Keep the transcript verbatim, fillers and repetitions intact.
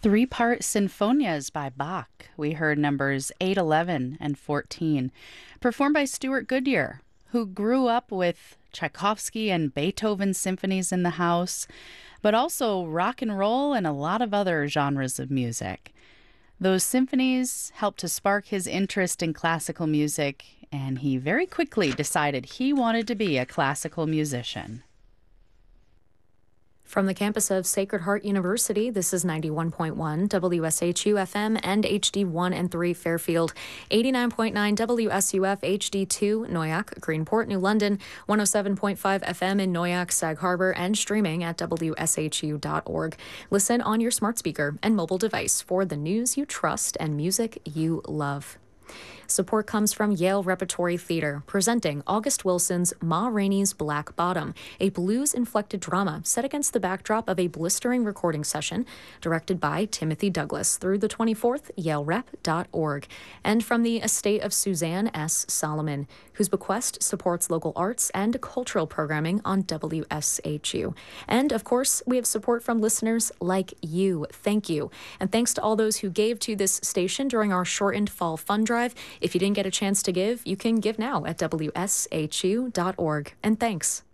Three part sinfonias by Bach. We heard numbers eight, eleven, and fourteen, performed by Stuart Goodyear, who grew up with Tchaikovsky and Beethoven symphonies in the house, but also rock and roll and a lot of other genres of music. Those symphonies helped to spark his interest in classical music, and he very quickly decided he wanted to be a classical musician. From the campus of Sacred Heart University, this is ninety-one point one W S H U F M and H D one and three Fairfield, eighty-nine point nine W S U F H D two Noyak, Greenport, New London, one oh seven point five F M in Noyak, Sag Harbor, and streaming at W S H U dot org. Listen on your smart speaker and mobile device for the news you trust and music you love. Support comes from Yale Repertory Theater, presenting August Wilson's Ma Rainey's Black Bottom, a blues-inflected drama set against the backdrop of a blistering recording session directed by Timothy Douglas through the twenty-fourth, yale rep dot org. And from the estate of Suzanne S. Solomon, whose bequest supports local arts and cultural programming on W S H U. And, of course, we have support from listeners like you. Thank you. And thanks to all those who gave to this station during our shortened fall fund drive. If you didn't get a chance to give, you can give now at W S H U dot org. And thanks.